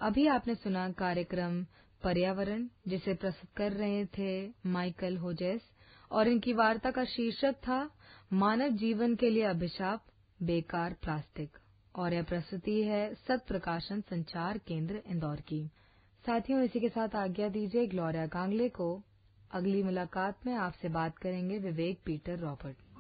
अभी आपने सुना कार्यक्रम पर्यावरण, जिसे प्रस्तुत कर रहे थे माइकल होजेस, और इनकी वार्ता का शीर्षक था मानव जीवन के लिए अभिशाप, बेकार प्लास्टिक। और यह प्रस्तुति है सत प्रकाशन संचार केंद्र इंदौर की। साथियों, इसी के साथ आज्ञा दीजिए ग्लोरिया गांगले को। अगली मुलाकात में आपसे बात करेंगे विवेक पीटर रॉबर्ट।